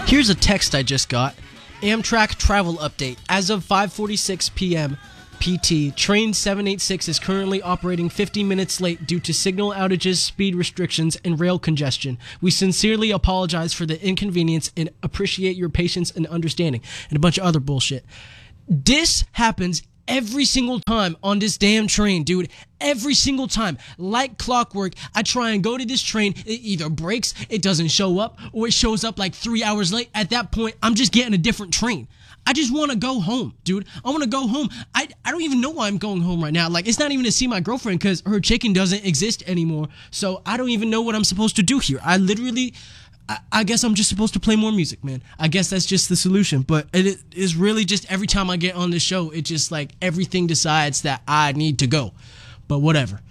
Here's a text I just got. Amtrak travel update. As of 5:46 p.m. PT, train 786 is currently operating 50 minutes late due to signal outages, speed restrictions, and rail congestion. We sincerely apologize for the inconvenience and appreciate your patience and understanding. And a bunch of other bullshit. This happens every single time on this damn train, dude. Every single time. Like clockwork, I try and go to this train. It either breaks, it doesn't show up, or it shows up like 3 hours late. At that point, I'm just getting a different train. I just want to go home, dude. I want to go home. I don't even know why I'm going home right now. Like, it's not even to see my girlfriend because her chicken doesn't exist anymore. So I don't even know what I'm supposed to do here. I guess I'm just supposed to play more music, man. I guess that's just the solution. But it is really just every time I get on this show, it just like everything decides that I need to go. But whatever.